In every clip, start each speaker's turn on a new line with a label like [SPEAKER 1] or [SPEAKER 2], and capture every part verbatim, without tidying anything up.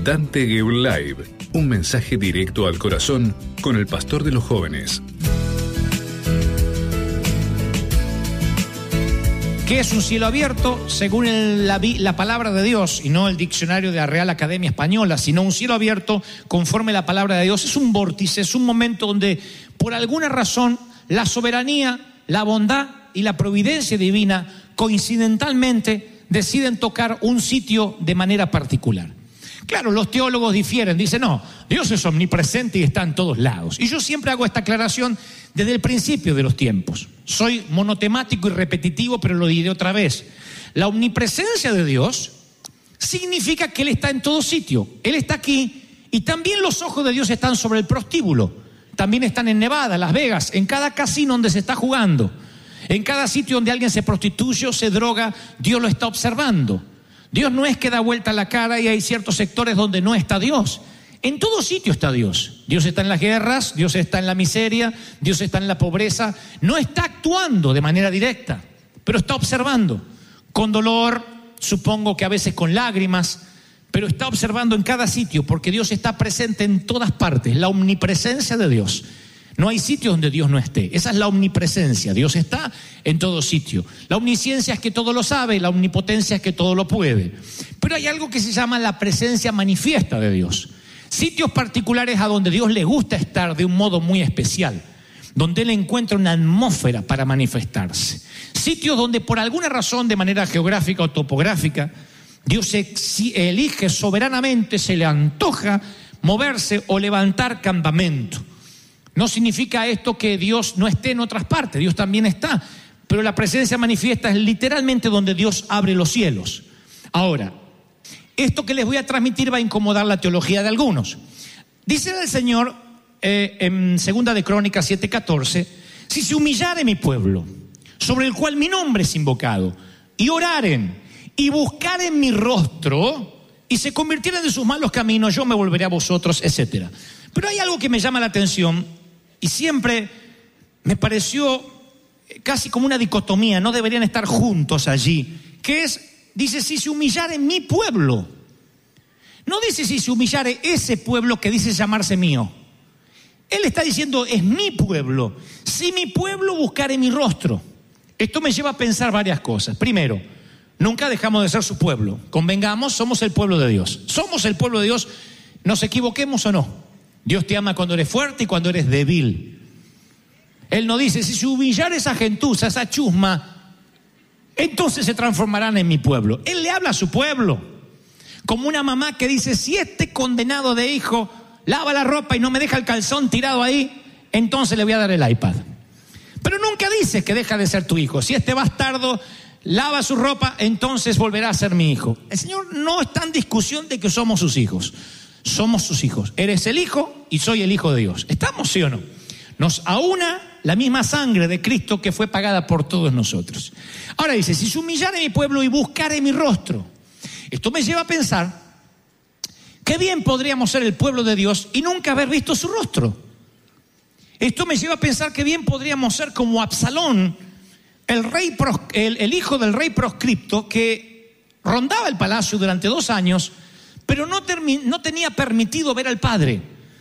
[SPEAKER 1] Dante Gebel Live, un mensaje directo al corazón con el pastor de los jóvenes.
[SPEAKER 2] ¿Qué es un cielo abierto? Según el, la, la palabra de Dios, y no el diccionario de la Real Academia Española, sino un cielo abierto conforme la palabra de Dios. Es un vórtice, es un momento donde por alguna razón la soberanía, la bondad y la providencia divina coincidentalmente deciden tocar un sitio de manera particular. Claro, los teólogos difieren, dicen, no, Dios es omnipresente y está en todos lados. Y yo siempre hago esta aclaración desde el principio de los tiempos. Soy monotemático y repetitivo, pero lo diré otra vez. La omnipresencia de Dios significa que Él está en todo sitio. Él está aquí y también los ojos de Dios están sobre el prostíbulo. También están en Nevada, Las Vegas, en cada casino donde se está jugando. En cada sitio donde alguien se prostituye o se droga, Dios lo está observando. Dios no es que da vuelta la cara y hay ciertos sectores donde no está Dios. En todo sitio está Dios. Dios está en las guerras, Dios está en la miseria, Dios está en la pobreza. No está actuando de manera directa, pero está observando. Con dolor, supongo que a veces con lágrimas, pero está observando en cada sitio porque Dios está presente en todas partes. La omnipresencia de Dios. No hay sitio donde Dios no esté. Esa es la omnipresencia. Dios está en todo sitio. La omnisciencia es que todo lo sabe, la omnipotencia es que todo lo puede. Pero hay algo que se llama la presencia manifiesta de Dios. Sitios particulares a donde Dios le gusta estar de un modo muy especial, donde Él encuentra una atmósfera para manifestarse. Sitios donde por alguna razón, de manera geográfica o topográfica, Dios elige soberanamente, se le antoja moverse o levantar campamento. No significa esto que Dios no esté en otras partes, Dios también está, pero la presencia manifiesta es literalmente donde Dios abre los cielos. Ahora, esto que les voy a transmitir va a incomodar la teología de algunos. Dice el Señor eh, en Segunda de Crónicas siete catorce, si se humillare mi pueblo, sobre el cual mi nombre es invocado, y oraren y buscaren mi rostro, y se convirtieren de sus malos caminos, yo me volveré a vosotros, etcétera. Pero hay algo que me llama la atención y siempre me pareció casi como una dicotomía, no deberían estar juntos allí, que es, dice, si se humillare mi pueblo. No dice si se humillare ese pueblo que dice llamarse mío. Él está diciendo, es mi pueblo. Si mi pueblo buscare mi rostro. Esto me lleva a pensar varias cosas. Primero, nunca dejamos de ser su pueblo. Convengamos, somos el pueblo de Dios. Somos el pueblo de Dios, nos equivoquemos o no. Dios te ama cuando eres fuerte y cuando eres débil. Él no dice, si se humillare esa gentuza, esa chusma, entonces se transformarán en mi pueblo. Él le habla a su pueblo. Como una mamá que dice, si este condenado de hijo lava la ropa y no me deja el calzón tirado ahí, entonces le voy a dar el iPad. Pero nunca dice que deja de ser tu hijo. Si este bastardo lava su ropa, entonces volverá a ser mi hijo. El Señor no está en discusión de que somos sus hijos. Somos sus hijos. Eres el hijo y soy el hijo de Dios. ¿Estamos, sí o no? Nos aúna la misma sangre de Cristo que fue pagada por todos nosotros. Ahora dice, si se humillare mi pueblo y buscare mi rostro. Esto me lleva a pensar, qué bien podríamos ser el pueblo de Dios y nunca haber visto su rostro. Esto me lleva a pensar que bien podríamos ser como Absalón, el, rey, el, el hijo del rey proscripto que rondaba el palacio durante dos años, pero no, termi- no tenía permitido ver al padre.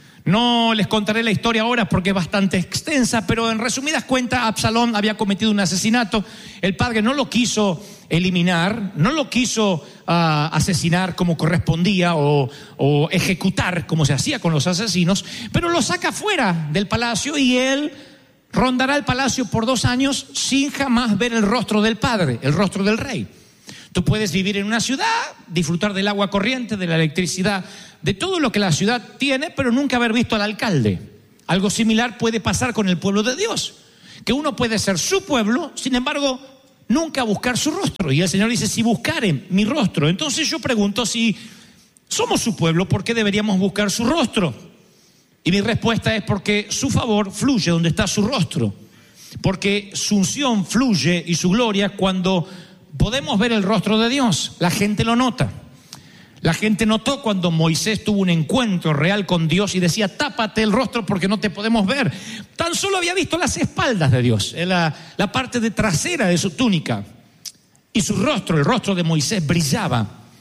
[SPEAKER 2] No les contaré la historia ahora porque es bastante extensa, pero en resumidas cuentas, Absalón había cometido un asesinato. El padre no lo quiso eliminar, no lo quiso uh, asesinar como correspondía o, o ejecutar como se hacía con los asesinos, pero lo saca fuera del palacio y él rondará el palacio por dos años sin jamás ver el rostro del padre, el rostro del rey. Tú puedes vivir en una ciudad, disfrutar del agua corriente, de la electricidad, de todo lo que la ciudad tiene, pero nunca haber visto al alcalde. Algo similar puede pasar con el pueblo de Dios, que uno puede ser su pueblo, sin embargo, nunca buscar su rostro. Y el Señor dice, si buscaren mi rostro. Entonces yo pregunto, si somos su pueblo, ¿por qué deberíamos buscar su rostro? Y mi respuesta es porque su favor fluye donde está su rostro. Porque su unción fluye y su gloria cuando podemos ver el rostro de Dios. La gente lo nota. La gente notó cuando Moisés tuvo un encuentro real con Dios y decía, tápate el rostro porque no te podemos ver. Tan solo había visto las espaldas de Dios, la, la parte de trasera de su túnica. Y su rostro, el rostro de Moisés, brillaba.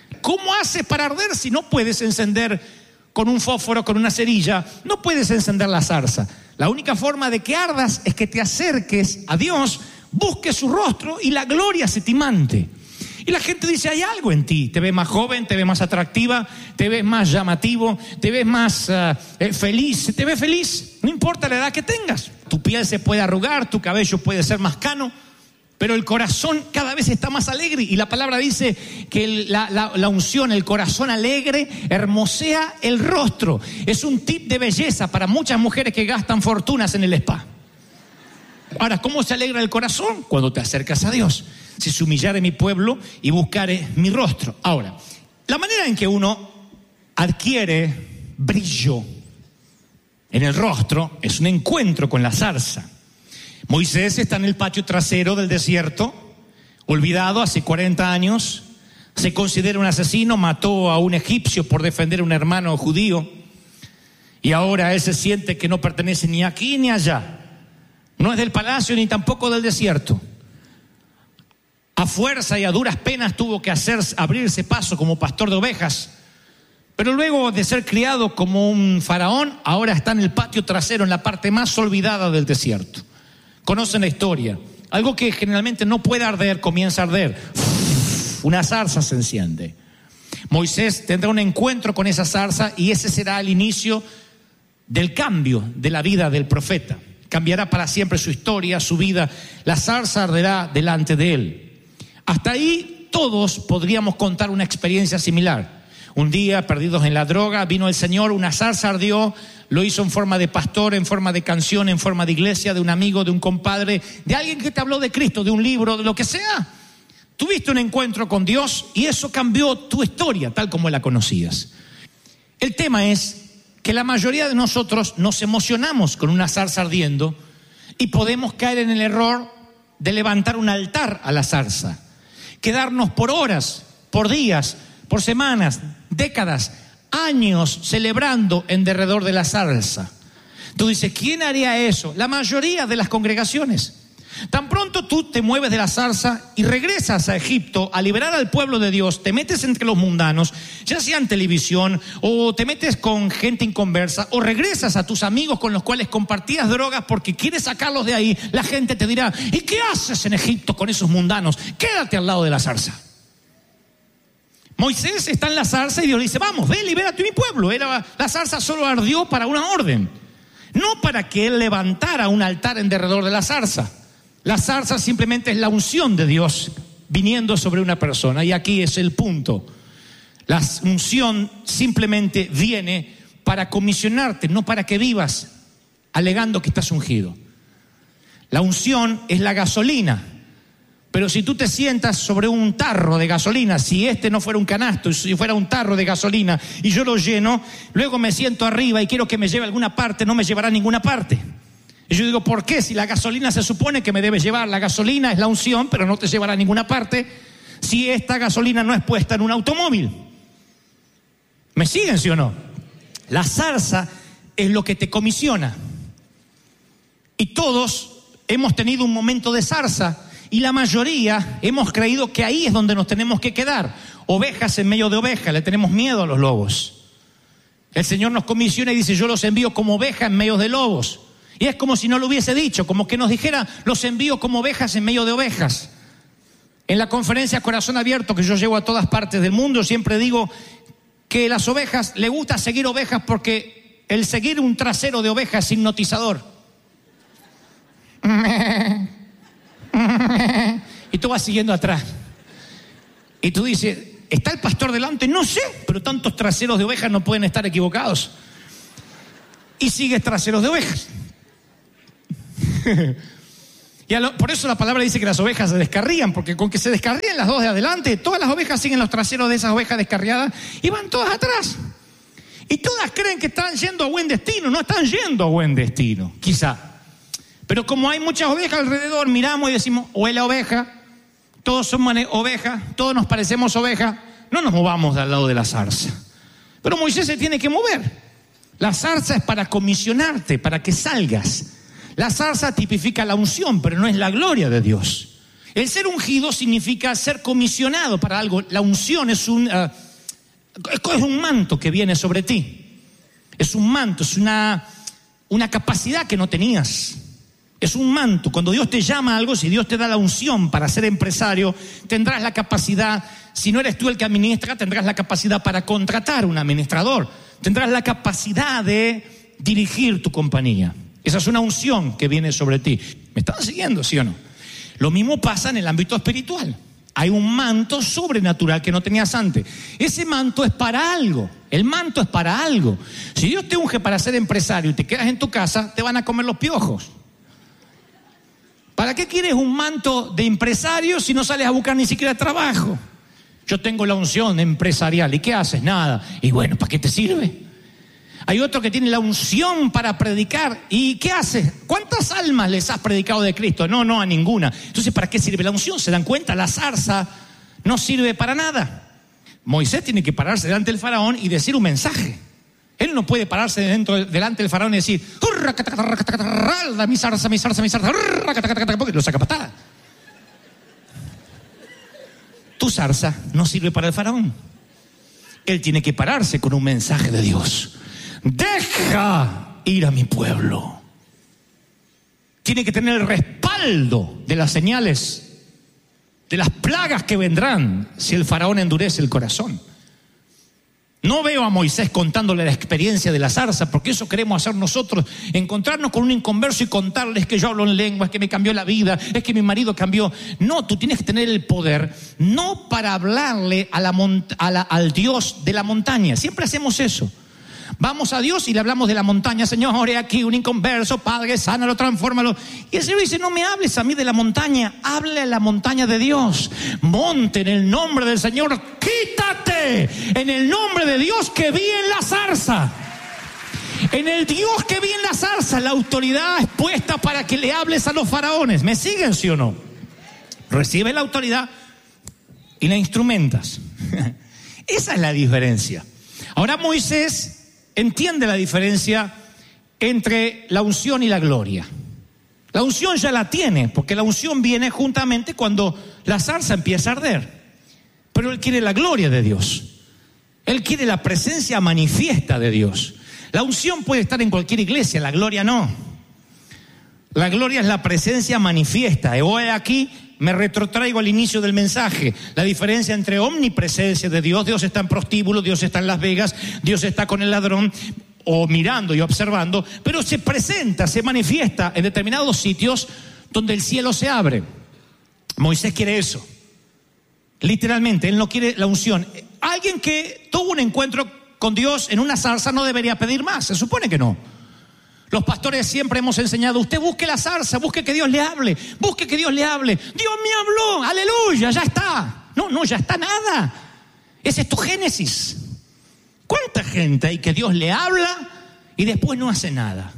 [SPEAKER 2] ¿Cómo haces para arder si no puedes encender con un fósforo, con una cerilla? No puedes encender la zarza. La única forma de que ardas es que te acerques a Dios, busques su rostro y la gloria se te mante. Y la gente dice, hay algo en ti. Te ves más joven, te ves más atractiva, te ves más llamativo, te ves más uh, eh, feliz. Te ves feliz, no importa la edad que tengas. Tu piel se puede arrugar, tu cabello puede ser más cano, pero el corazón cada vez está más alegre. Y la palabra dice que el, la, la, la unción, el corazón alegre, hermosea el rostro. Es un tip de belleza para muchas mujeres que gastan fortunas en el spa. Ahora, ¿cómo se alegra el corazón? Cuando te acercas a Dios. Si se humillare mi pueblo y buscare mi rostro. Ahora, la manera en que uno adquiere brillo en el rostro es un encuentro con la zarza. Moisés está en el patio trasero del desierto, olvidado hace cuarenta años, se considera un asesino, mató a un egipcio por defender a un hermano judío, y ahora él se siente que no pertenece ni aquí ni allá, no es del palacio ni tampoco del desierto. A fuerza y a duras penas tuvo que hacer, abrirse paso como pastor de ovejas, pero luego de ser criado como un faraón, ahora está en el patio trasero, en la parte más olvidada del desierto. Conocen la historia. Algo que generalmente no puede arder, comienza a arder. Uf, una zarza se enciende. Moisés tendrá un encuentro con esa zarza y ese será el inicio del cambio de la vida del profeta. Cambiará para siempre su historia, su vida. La zarza arderá delante de él. Hasta ahí todos podríamos contar una experiencia similar. Un día, perdidos en la droga, vino el Señor, una zarza ardió, lo hizo en forma de pastor, en forma de canción, en forma de iglesia, de un amigo, de un compadre, de alguien que te habló de Cristo, de un libro, de lo que sea. Tuviste un encuentro con Dios y eso cambió tu historia, tal como la conocías. El tema es que la mayoría de nosotros nos emocionamos con una zarza ardiendo y podemos caer en el error de levantar un altar a la zarza, quedarnos por horas, por días, por semanas, décadas, años celebrando en derredor de la zarza. Tú dices, ¿quién haría eso? La mayoría de las congregaciones. Tan pronto tú te mueves de la zarza y regresas a Egipto a liberar al pueblo de Dios, te metes entre los mundanos, ya sea en televisión o te metes con gente inconversa o regresas a tus amigos con los cuales compartías drogas porque quieres sacarlos de ahí, la gente te dirá, ¿y qué haces en Egipto con esos mundanos? Quédate al lado de la zarza. Moisés está en la zarza y Dios le dice, vamos, ve, libérate mi pueblo. Era, la zarza solo ardió para una orden, no para que él levantara un altar en derredor de la zarza. La zarza simplemente es la unción de Dios viniendo sobre una persona. Y aquí es el punto. La unción simplemente viene para comisionarte, no para que vivas alegando que estás ungido. La unción es la gasolina. Pero si tú te sientas sobre un tarro de gasolina, si este no fuera un canasto, si fuera un tarro de gasolina y yo lo lleno, luego me siento arriba y quiero que me lleve a alguna parte, no me llevará a ninguna parte. Y yo digo, ¿por qué? Si la gasolina se supone que me debe llevar, la gasolina es la unción, pero no te llevará a ninguna parte, si esta gasolina no es puesta en un automóvil. ¿Me siguen, sí o no? La zarza es lo que te comisiona. Y todos hemos tenido un momento de zarza. Y la mayoría hemos creído que ahí es donde nos tenemos que quedar. Ovejas en medio de ovejas, le tenemos miedo a los lobos. El Señor nos comisiona y dice, yo los envío como ovejas en medio de lobos. Y es como si no lo hubiese dicho, como que nos dijera, los envío como ovejas en medio de ovejas. En la conferencia Corazón Abierto que yo llevo a todas partes del mundo, siempre digo que las ovejas, le gusta seguir ovejas porque el seguir un trasero de oveja es hipnotizador. Y tú vas siguiendo atrás. Y tú dices, ¿está el pastor delante? No sé, pero tantos traseros de ovejas no pueden estar equivocados. Y sigues traseros de ovejas. Y lo, por eso la palabra dice que las ovejas se descarrían, porque con que se descarrían las dos de adelante, todas las ovejas siguen los traseros de esas ovejas descarriadas y van todas atrás. Y todas creen que están yendo a buen destino. No están yendo a buen destino, quizá. Pero como hay muchas ovejas alrededor, miramos y decimos, huele a oveja, todos somos ovejas, todos nos parecemos ovejas, no nos movamos del lado de la zarza. Pero Moisés se tiene que mover. La zarza es para comisionarte, para que salgas. La zarza tipifica la unción, pero no es la gloria de Dios. El ser ungido significa ser comisionado para algo. La unción es un, uh, es un manto que viene sobre ti. Es un manto, es una, una capacidad que no tenías. Es un manto. Cuando Dios te llama a algo, si Dios te da la unción para ser empresario, tendrás la capacidad, si no eres tú el que administra, tendrás la capacidad para contratar un administrador. Tendrás la capacidad de dirigir tu compañía. Esa es una unción que viene sobre ti. ¿Me están siguiendo, sí o no? Lo mismo pasa en el ámbito espiritual. Hay un manto sobrenatural que no tenías antes. Ese manto es para algo. El manto es para algo. Si Dios te unge para ser empresario y te quedas en tu casa, te van a comer los piojos. ¿Para qué quieres un manto de empresario si no sales a buscar ni siquiera trabajo? Yo tengo la unción empresarial. ¿Y qué haces? Nada. Y bueno, ¿para qué te sirve? Hay otro que tiene la unción para predicar. ¿Y qué haces? ¿Cuántas almas les has predicado de Cristo? No, no, a ninguna. Entonces, ¿para qué sirve la unción? ¿Se dan cuenta? La zarza no sirve para nada. Moisés tiene que pararse delante del faraón y decir un mensaje. Él no puede pararse dentro, delante del faraón y decir, mi zarza, mi zarza, mi zarza, porque lo saca patada. Tu zarza no sirve para el faraón. Él tiene que pararse con un mensaje de Dios. Deja ir a mi pueblo. Tiene que tener el respaldo de las señales, de las plagas que vendrán si el faraón endurece el corazón. No veo a Moisés contándole la experiencia de la zarza, porque eso queremos hacer nosotros, encontrarnos con un inconverso y contarles que yo hablo en lenguas, que me cambió la vida, es que mi marido cambió. No, tú tienes que tener el poder, no para hablarle a la mont- a la, al Dios de la montaña. Siempre hacemos eso. Vamos a Dios y le hablamos de la montaña. Señor, he aquí un inconverso, Padre, sánalo, transfórmalo. Y el Señor dice, no me hables a mí de la montaña, hable a la montaña de Dios. Monte en el nombre del Señor, quítate en el nombre de Dios que vi en la zarza. En el Dios que vi en la zarza, la autoridad es puesta para que le hables a los faraones. ¿Me siguen, sí o no? Recibe la autoridad y la instrumentas. Esa es la diferencia. Ahora Moisés entiende la diferencia entre la unción y la gloria. La unción ya la tiene, porque la unción viene juntamente cuando la zarza empieza a arder. Pero él quiere la gloria de Dios. Él quiere la presencia manifiesta de Dios. La unción puede estar en cualquier iglesia, la gloria no. La gloria es la presencia manifiesta. Y hoy aquí me retrotraigo al inicio del mensaje. La diferencia entre omnipresencia de Dios, Dios está en prostíbulo, Dios está en Las Vegas, Dios está con el ladrón, o mirando y observando, pero se presenta, se manifiesta en determinados sitios donde el cielo se abre. Moisés quiere eso. Literalmente, él no quiere la unción. Alguien que tuvo un encuentro con Dios en una zarza no debería pedir más, se supone que no. Los pastores siempre hemos enseñado, usted busque la zarza, busque que Dios le hable, busque que Dios le hable. Dios me habló, aleluya, ya está. No, no, ya está nada. Ese es tu Génesis. ¿Cuánta gente hay que Dios le habla y después no hace nada?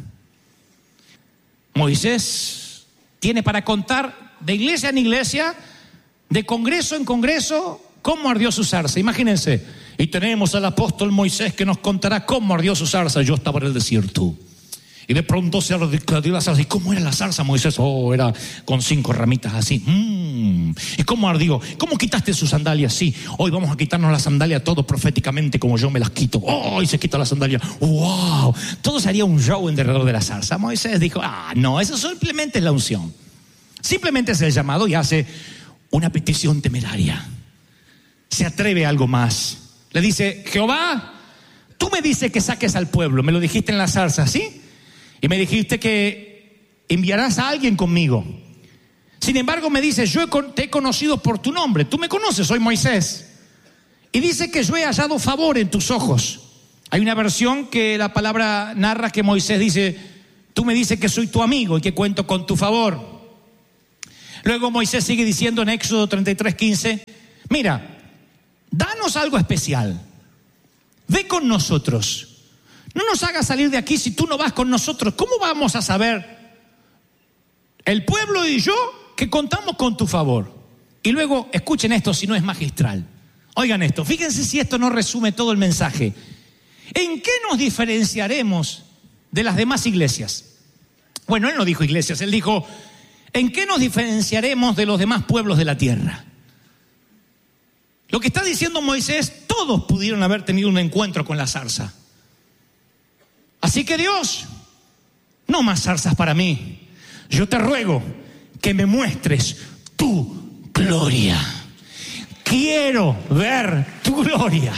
[SPEAKER 2] Moisés tiene para contar de iglesia en iglesia, de congreso en congreso, cómo ardió su zarza. Imagínense, y tenemos al apóstol Moisés que nos contará cómo ardió su zarza. Yo estaba en el desierto. Y de pronto se ardió la zarza. ¿Y cómo era la zarza, Moisés? Oh, era con cinco ramitas así. Mm. ¿Y cómo ardió? ¿Cómo quitaste sus sandalias? Sí, hoy vamos a quitarnos las sandalias todos proféticamente como yo me las quito. Oh, y se quita la sandalia. Wow. Todo sería un show alrededor de la zarza. Moisés dijo, ah, no, eso simplemente es la unción. Simplemente es el llamado y hace una petición temeraria. Se atreve a algo más. Le dice, Jehová, tú me dices que saques al pueblo. Me lo dijiste en la zarza, ¿sí? Y me dijiste que enviarás a alguien conmigo. Sin embargo, me dices, yo te he conocido por tu nombre. Tú me conoces, soy Moisés. Y dice que yo he hallado favor en tus ojos. Hay una versión que la palabra narra que Moisés dice, tú me dices que soy tu amigo y que cuento con tu favor. Luego Moisés sigue diciendo en Éxodo treinta y tres, quince, mira, danos algo especial. Ve con nosotros. No nos hagas salir de aquí si tú no vas con nosotros. ¿Cómo vamos a saber, el pueblo y yo, que contamos con tu favor? Y luego, escuchen esto si no es magistral. Oigan esto, fíjense si esto no resume todo el mensaje. ¿En qué nos diferenciaremos de las demás iglesias? Bueno, él no dijo iglesias, él dijo, ¿En qué nos diferenciaremos de los demás pueblos de la tierra? Lo que está diciendo Moisés, todos pudieron haber tenido un encuentro con la zarza. Así que Dios, no más zarzas para mí. Yo te ruego que me muestres tu gloria. Quiero ver tu gloria.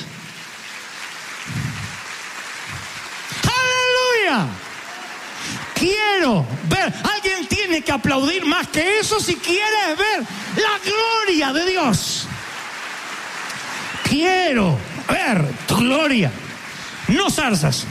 [SPEAKER 2] ¡Aleluya! Quiero ver. Alguien tiene que aplaudir más que eso si quieres ver la gloria de Dios. Quiero ver tu gloria. No zarzas.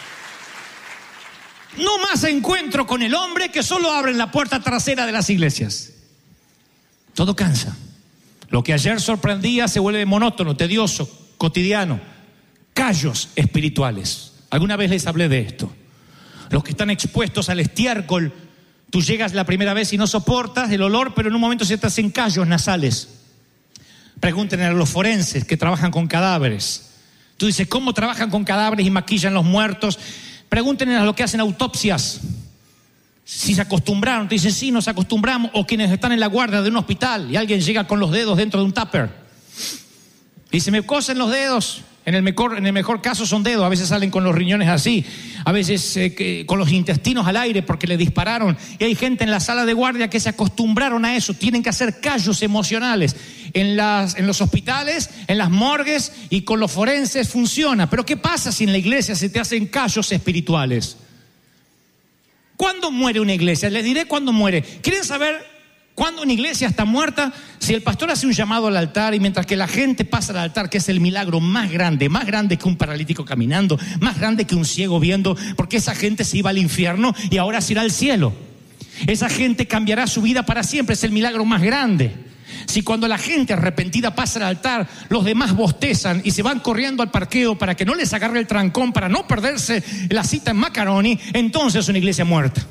[SPEAKER 2] No más encuentro con el hombre que solo abren la puerta trasera de las iglesias. Todo cansa. Lo que ayer sorprendía se vuelve monótono, tedioso, cotidiano. Callos espirituales. Alguna vez les hablé de esto. Los que están expuestos al estiércol, tú llegas la primera vez y no soportas el olor, pero en un momento se te hacen callos nasales. Pregúntenle a los forenses que trabajan con cadáveres. Tú dices, ¿cómo trabajan con cadáveres y maquillan los muertos? Pregúntenle a los que hacen autopsias si se acostumbraron. Te dicen, sí, nos acostumbramos. O quienes están en la guardia de un hospital y alguien llega con los dedos dentro de un tupper. Dice, me cosen los dedos. En el mejor, en el mejor caso son dedos. A veces salen con los riñones así. A veces eh, que, con los intestinos al aire porque le dispararon. Y hay gente en la sala de guardia que se acostumbraron a eso. Tienen que hacer callos emocionales. En, las, en los hospitales, en las morgues y con los forenses funciona. Pero ¿qué pasa si en la iglesia se te hacen callos espirituales? ¿Cuándo muere una iglesia? Les diré cuándo muere. ¿Quieren saber cuándo una iglesia está muerta? Si el pastor hace un llamado al altar y mientras que la gente pasa al altar, que es el milagro más grande, más grande que un paralítico caminando, más grande que un ciego viendo, porque esa gente se iba al infierno y ahora se irá al cielo. Esa gente cambiará su vida para siempre, es el milagro más grande. Si cuando la gente arrepentida pasa al altar, los demás bostezan y se van corriendo al parqueo para que no les agarre el trancón, para no perderse la cita en Macaroni, entonces es una iglesia muerta.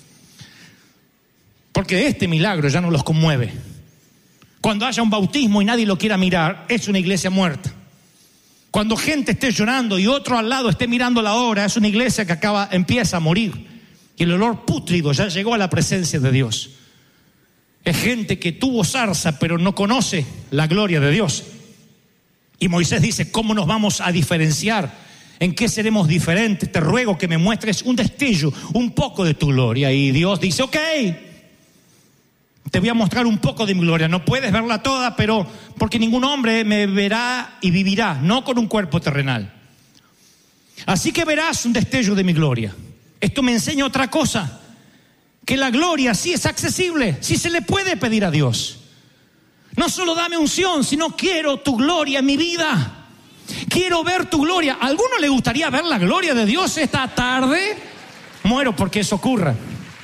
[SPEAKER 2] Porque este milagro ya no los conmueve. Cuando haya un bautismo y nadie lo quiera mirar, es una iglesia muerta. Cuando gente esté llorando y otro al lado esté mirando la hora, es una iglesia que acaba, empieza a morir. Y el olor pútrido ya llegó a la presencia de Dios. Es gente que tuvo zarza pero no conoce la gloria de Dios. Y Moisés dice, ¿cómo nos vamos a diferenciar? ¿En qué seremos diferentes? Te ruego que me muestres un destello, un poco de tu gloria. Y Dios dice, ok, te voy a mostrar un poco de mi gloria. No puedes verla toda, pero porque ningún hombre me verá y vivirá, no con un cuerpo terrenal. Así que verás un destello de mi gloria. Esto me enseña otra cosa, que la gloria sí es accesible, sí se le puede pedir a Dios. No solo dame unción, sino quiero tu gloria en mi vida. Quiero ver tu gloria. ¿A alguno le gustaría ver la gloria de Dios esta tarde? Muero porque eso ocurra.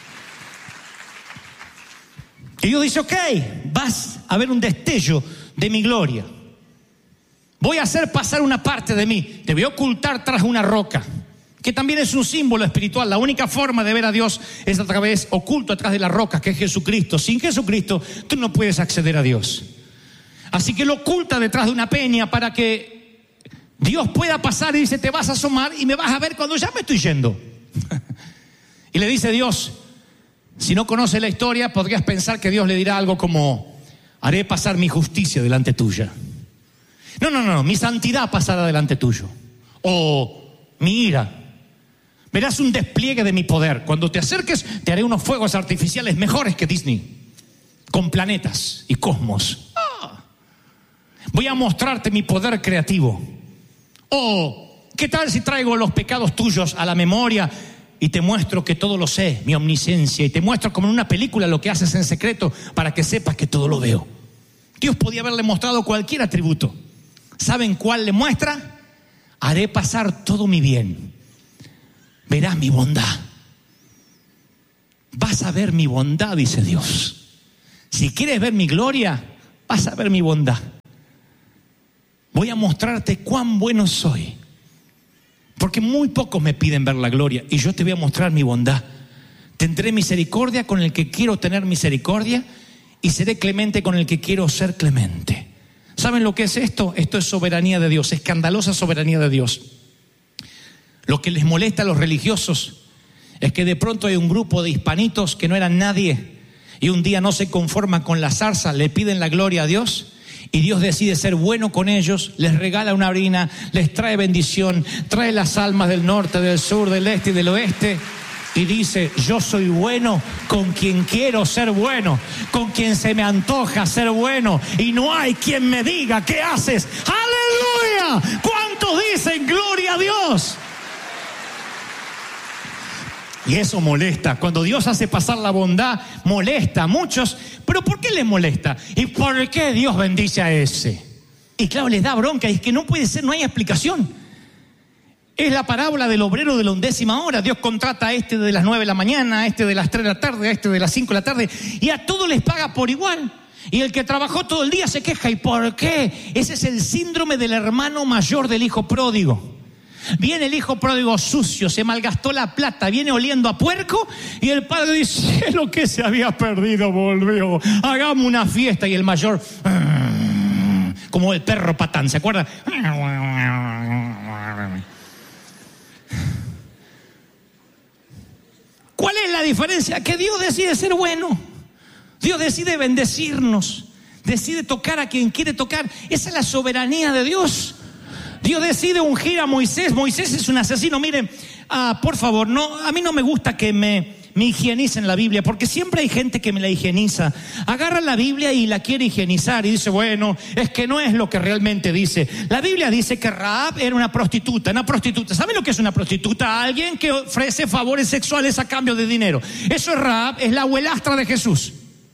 [SPEAKER 2] Y Dios dice, ok, vas a ver un destello de mi gloria. Voy a hacer pasar una parte de mí. Te voy a ocultar tras una roca, que también es un símbolo espiritual. La única forma de ver a Dios es a través, oculto atrás de la roca, que es Jesucristo. Sin Jesucristo, tú no puedes acceder a Dios. Así que lo oculta detrás de una peña para que Dios pueda pasar y dice, te vas a asomar y me vas a ver cuando ya me estoy yendo. Y le dice Dios, si no conoces la historia, podrías pensar que Dios le dirá algo como, haré pasar mi justicia delante tuya. No, no, no, mi santidad pasará delante tuyo. O mi ira. Verás un despliegue de mi poder. Cuando te acerques, te haré unos fuegos artificiales mejores que Disney, con planetas y cosmos. Ah. Voy a mostrarte mi poder creativo. O, ¿qué tal si traigo los pecados tuyos a la memoria y te muestro que todo lo sé, mi omnisciencia, y te muestro como en una película lo que haces en secreto para que sepas que todo lo veo? Dios podía haberle mostrado cualquier atributo. ¿Saben cuál le muestra? Haré pasar todo mi bien. Verás mi bondad. Vas a ver mi bondad, dice Dios. Si quieres ver mi gloria, vas a ver mi bondad. Voy a mostrarte cuán bueno soy. Porque muy pocos me piden ver la gloria y yo te voy a mostrar mi bondad. Tendré misericordia con el que quiero tener misericordia y seré clemente con el que quiero ser clemente. ¿Saben lo que es esto? Esto es soberanía de Dios, escandalosa soberanía de Dios. Lo que les molesta a los religiosos es que de pronto hay un grupo de hispanitos que no eran nadie y un día no se conforman con la zarza, le piden la gloria a Dios y Dios decide ser bueno con ellos, les regala una harina, les trae bendición, trae las almas del norte, del sur, del este y del oeste y dice: yo soy bueno con quien quiero ser bueno, con quien se me antoja ser bueno, y no hay quien me diga ¿qué haces? ¡Aleluya! ¿Cuántos dicen gloria a Dios? Y eso molesta. Cuando Dios hace pasar la bondad, molesta a muchos. ¿Pero por qué les molesta? ¿Y por qué Dios bendice a ese? Y claro, les da bronca. Y es que no puede ser, no hay explicación. Es la parábola del obrero de la undécima hora. Dios contrata a este de las nueve de la mañana, a este de las tres de la tarde, a este de las cinco de la tarde, y a todos les paga por igual. Y el que trabajó todo el día se queja. ¿Y por qué? Ese es el síndrome del hermano mayor del hijo pródigo. Viene el hijo pródigo sucio, se malgastó la plata, viene oliendo a puerco, y el padre dice: lo que se había perdido volvió, hagamos una fiesta. Y el mayor, como el perro Patán, ¿se acuerdan? ¿Cuál es la diferencia? Que Dios decide ser bueno, Dios decide bendecirnos, decide tocar a quien quiere tocar. Esa es la soberanía de Dios. Dios decide ungir a Moisés. Moisés es un asesino. Miren, ah, por favor, no, a mí no me gusta que me, me higienicen la Biblia, porque siempre hay gente que me la higieniza. Agarra la Biblia y la quiere higienizar y dice: bueno, es que no es lo que realmente dice. La Biblia dice que Rahab era una prostituta. Una prostituta. ¿Saben lo que es una prostituta? Alguien que ofrece favores sexuales a cambio de dinero. Eso es Rahab, es la abuelastra de Jesús.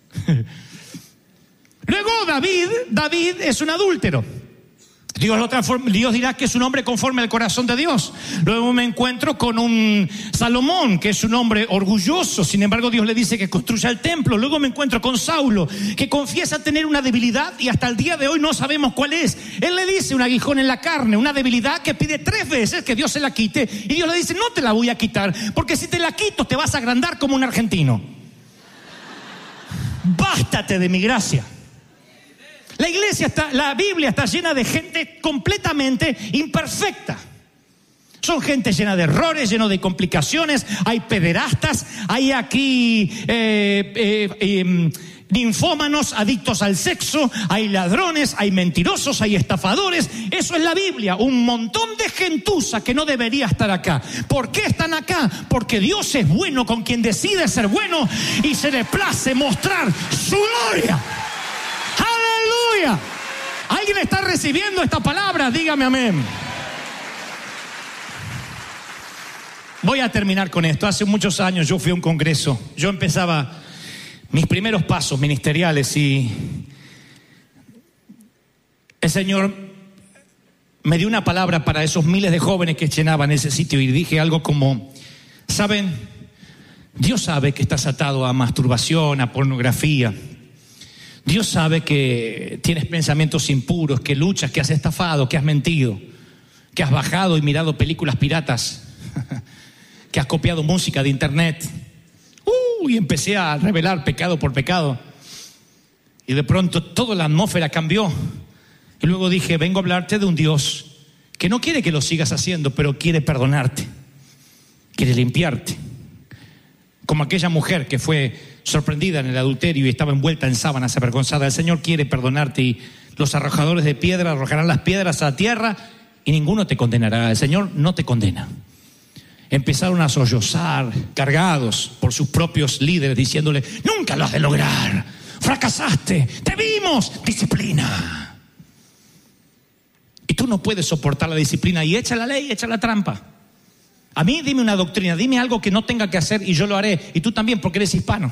[SPEAKER 2] Luego David, David es un adúltero. Dios, lo transforma, Dios dirá que es un hombre conforme al corazón de Dios. Luego me encuentro con un Salomón, que es un hombre orgulloso. Sin embargo, Dios le dice que construya el templo. Luego me encuentro con Saulo, que confiesa tener una debilidad y hasta el día de hoy no sabemos cuál es. Él le dice: un aguijón en la carne, una debilidad que pide tres veces que Dios se la quite. Y Dios le dice: no te la voy a quitar, porque si te la quito te vas a agrandar como un argentino. Bástate de mi gracia. La iglesia está, la Biblia está llena de gente completamente imperfecta. Son gente llena de errores, llena de complicaciones. Hay pederastas, hay aquí eh, eh, eh, ninfómanos, adictos al sexo, hay ladrones, hay mentirosos, hay estafadores. Eso es la Biblia, un montón de gentuza que no debería estar acá. ¿Por qué están acá? Porque Dios es bueno con quien decide ser bueno y se le place mostrar su gloria. ¡Aleluya! ¿Alguien está recibiendo esta palabra? Dígame amén. Voy a terminar con esto. Hace muchos años yo fui a un congreso. Yo empezaba mis primeros pasos ministeriales y el Señor me dio una palabra para esos miles de jóvenes que llenaban ese sitio, y dije algo como: ¿saben? Dios sabe que estás atado a masturbación, a pornografía. Dios sabe que tienes pensamientos impuros, que luchas, que has estafado, que has mentido, que has bajado y mirado películas piratas, que has copiado música de internet. Uh, y empecé a revelar pecado por pecado. Y de pronto toda la atmósfera cambió. Y luego dije: vengo a hablarte de un Dios que no quiere que lo sigas haciendo, pero quiere perdonarte, quiere limpiarte. Como aquella mujer que fue sorprendida en el adulterio y estaba envuelta en sábanas avergonzada. El Señor quiere perdonarte, y los arrojadores de piedra arrojarán las piedras a la tierra y ninguno te condenará. El Señor no te condena. Empezaron a sollozar, cargados por sus propios líderes, diciéndole: nunca lo has de lograr, fracasaste, te vimos, disciplina. Y tú no puedes soportar la disciplina, y echa la ley, echa la trampa. A mí dime una doctrina, dime algo que no tenga que hacer y yo lo haré. Y tú también, porque eres hispano.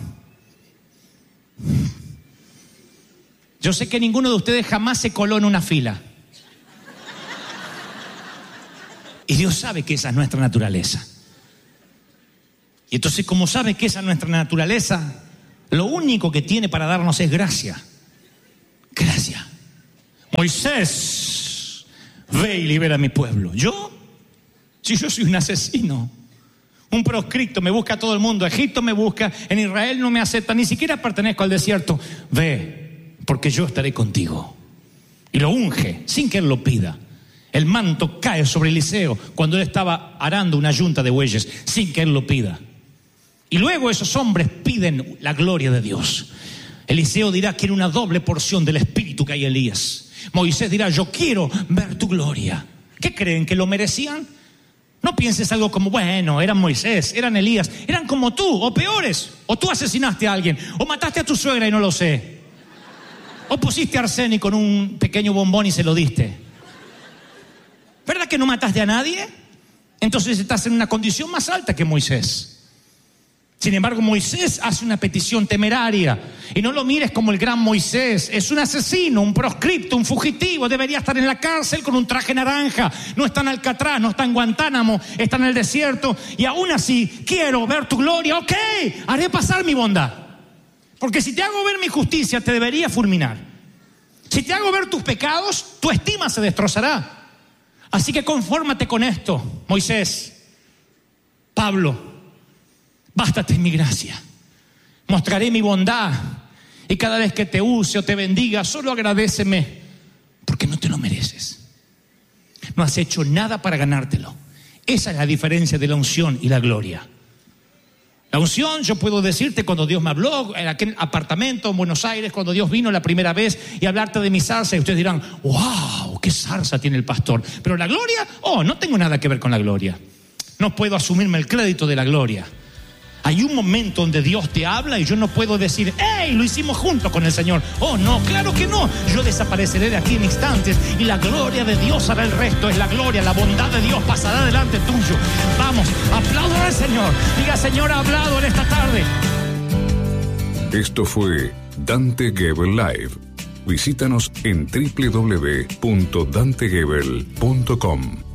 [SPEAKER 2] Yo sé que ninguno de ustedes jamás se coló en una fila. Y Dios sabe que esa es nuestra naturaleza. Y entonces, como sabe que esa es nuestra naturaleza, lo único que tiene para darnos es gracia. Gracia. Moisés, ve y libera a mi pueblo. ¿Yo? Si yo soy un asesino, un proscripto, me busca todo el mundo. Egipto me busca, en Israel no me acepta, ni siquiera pertenezco al desierto. Ve, porque yo estaré contigo. Y lo unge sin que él lo pida. El manto cae sobre Eliseo cuando él estaba arando una yunta de bueyes, sin que él lo pida. Y luego esos hombres piden la gloria de Dios. Eliseo dirá, quiero una doble porción del espíritu que hay en Elías. Moisés dirá, yo quiero ver tu gloria. ¿Qué creen? ¿Que lo merecían? No pienses algo como, bueno, eran Moisés, eran Elías, eran como tú, o peores. O tú asesinaste a alguien, o mataste a tu suegra y no lo sé. O pusiste arsénico en un pequeño bombón y se lo diste. ¿Verdad que no mataste a nadie? Entonces estás en una condición más alta que Moisés. Sin embargo, Moisés hace una petición temeraria. Y no lo mires como el gran Moisés. Es un asesino, un proscripto, un fugitivo. Debería estar en la cárcel con un traje naranja. No está en Alcatraz, no está en Guantánamo, está en el desierto. Y aún así, quiero ver tu gloria. Ok, haré pasar mi bondad. Porque si te hago ver mi justicia, te debería fulminar. Si te hago ver tus pecados, tu estima se destrozará. Así que confórmate con esto, Moisés, Pablo. Bástate en mi gracia. Mostraré mi bondad. Y cada vez que te use o te bendiga, solo agradéceme, porque no te lo mereces. No has hecho nada para ganártelo. Esa es la diferencia de la unción y la gloria. La unción, yo puedo decirte cuando Dios me habló en aquel apartamento en Buenos Aires, cuando Dios vino la primera vez y hablarte de mi zarza, y ustedes dirán, wow, qué zarza tiene el pastor. Pero la gloria, oh, no tengo nada que ver con la gloria. No puedo asumirme el crédito de la gloria. Hay un momento donde Dios te habla y yo no puedo decir, ¡hey! Lo hicimos juntos con el Señor. Oh, no, claro que no. Yo desapareceré de aquí en instantes y la gloria de Dios hará el resto. Es la gloria, la bondad de Dios pasará delante tuyo. Vamos, aplaudan al Señor. Diga, Señor, ha hablado en esta tarde.
[SPEAKER 1] Esto fue Dante Gebel Live. Visítanos en doble u doble u doble u punto dante gebel punto com.